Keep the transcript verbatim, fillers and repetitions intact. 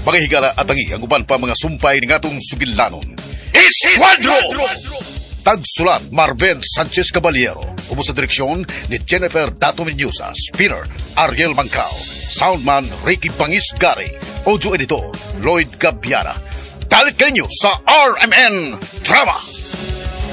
pangahigala at tangi ang uban pa mga sumpay ng atong sugilanon. Esquadro! Tagsulat Marben Sanchez Caballero. Umo sa direksyon ni Jennifer Dato Menyusa. Spinner Ariel Mancao. Soundman Ricky Pangis Gary. Audio editor Lloyd Gabiana. Dalit kaninyo sa R M N Drama.